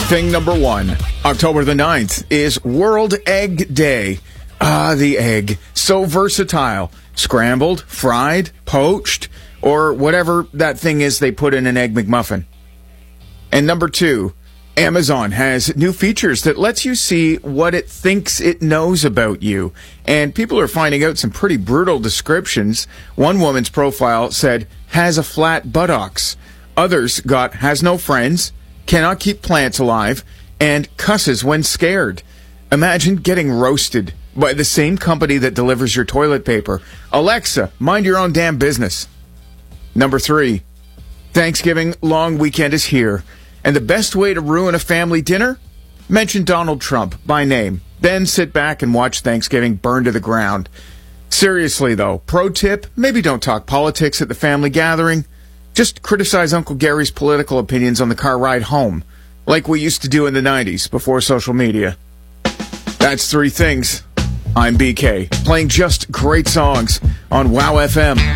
Thing number one, October the 9th is World Egg Day. The egg. So versatile. Scrambled, fried, poached, or whatever that thing is they put in an Egg McMuffin. And number two, Amazon has new features that lets you see what it thinks it knows about you. And people are finding out some pretty brutal descriptions. One woman's profile said, has a flat buttocks. Others got, has no friends, cannot keep plants alive, and cusses when scared. Imagine getting roasted by the same company that delivers your toilet paper. Alexa, mind your own damn business. Number three, Thanksgiving long weekend is here. And the best way to ruin a family dinner? Mention Donald Trump by name. Then sit back and watch Thanksgiving burn to the ground. Seriously, though, pro tip, maybe don't talk politics at the family gathering. Just criticize Uncle Gary's political opinions on the car ride home, like we used to do in the 90s before social media. That's three things. I'm BK, playing just great songs on WOW FM.